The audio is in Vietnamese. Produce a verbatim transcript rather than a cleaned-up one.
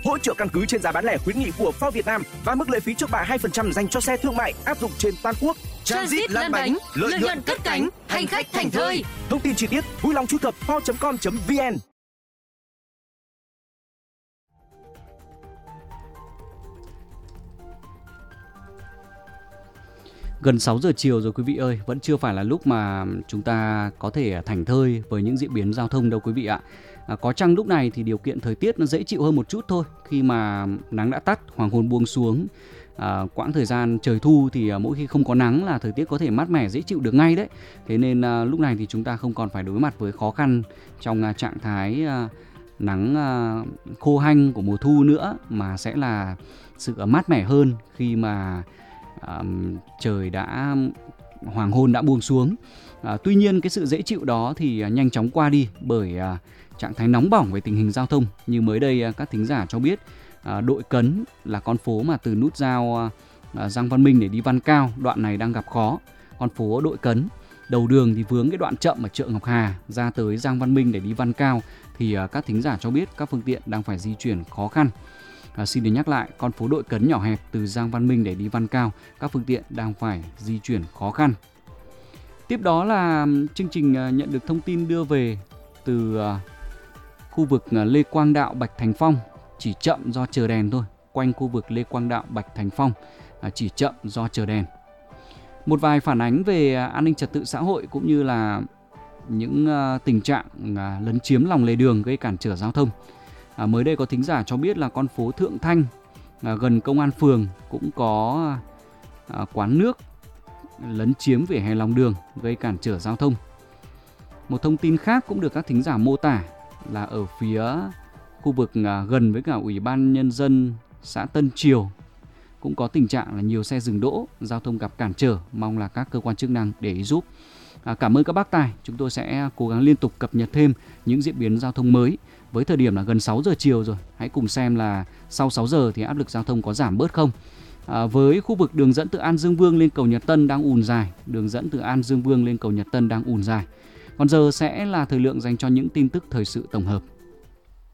hỗ trợ căn cứ trên giá bán lẻ khuyến nghị của Ford Việt Nam và mức lệ phí trước bạ hai phần trăm dành cho xe thương mại áp dụng trên toàn quốc. Transit lăn bánh, lợi nhuận cất cánh, hành khách thành thơi. Thông tin chi tiết vui lòng truy cập ford chấm com chấm vn. Gần sáu giờ chiều rồi quý vị ơi, vẫn chưa phải là lúc mà chúng ta có thể thảnh thơi với những diễn biến giao thông đâu quý vị ạ. À, có chăng lúc này thì điều kiện thời tiết nó dễ chịu hơn một chút thôi, khi mà nắng đã tắt, hoàng hôn buông xuống. À, quãng thời gian trời thu thì à, mỗi khi không có nắng là thời tiết có thể mát mẻ dễ chịu được ngay đấy. Thế nên à, lúc này thì chúng ta không còn phải đối mặt với khó khăn trong à, trạng thái à, nắng à, khô hanh của mùa thu nữa, mà sẽ là sự à, mát mẻ hơn khi mà à, trời đã hoàng hôn đã buông xuống. À, tuy nhiên cái sự dễ chịu đó thì à, nhanh chóng qua đi bởi à, trạng thái nóng bỏng về tình hình giao thông. Như mới đây à, các thính giả cho biết, à, Đội Cấn là con phố mà từ nút giao à, Giang Văn Minh để đi Văn Cao, đoạn này đang gặp khó. Con phố Đội Cấn, đầu đường thì vướng cái đoạn chậm ở chợ Ngọc Hà ra tới Giang Văn Minh để đi Văn Cao, thì à, các thính giả cho biết các phương tiện đang phải di chuyển khó khăn. À, xin được nhắc lại, con phố Đội Cấn nhỏ hẹp từ Giang Văn Minh để đi Văn Cao, các phương tiện đang phải di chuyển khó khăn. Tiếp đó là chương trình nhận được thông tin đưa về từ khu vực Lê Quang Đạo, Bạch Thành Phong, chỉ chậm do chờ đèn thôi. Quanh khu vực Lê Quang Đạo, Bạch Thành Phong chỉ chậm do chờ đèn. Một vài phản ánh về an ninh trật tự xã hội cũng như là những tình trạng lấn chiếm lòng lề đường gây cản trở giao thông. À, mới đây có thính giả cho biết là con phố Thượng Thanh à, gần công an phường cũng có à, quán nước lấn chiếm vỉa hè lòng đường gây cản trở giao thông. Một thông tin khác cũng được các thính giả mô tả là ở phía khu vực à, gần với cả Ủy ban Nhân dân xã Tân Triều cũng có tình trạng là nhiều xe dừng đỗ, giao thông gặp cản trở, mong là các cơ quan chức năng để ý giúp. À, cảm ơn các bác tài, chúng tôi sẽ cố gắng liên tục cập nhật thêm những diễn biến giao thông mới. Với thời điểm là gần sáu giờ chiều rồi, hãy cùng xem là sau sáu giờ thì áp lực giao thông có giảm bớt không. À, với khu vực đường dẫn từ An Dương Vương lên cầu Nhật Tân đang ùn dài, đường dẫn từ An Dương Vương lên cầu Nhật Tân đang ùn dài. Còn giờ sẽ là thời lượng dành cho những tin tức thời sự tổng hợp.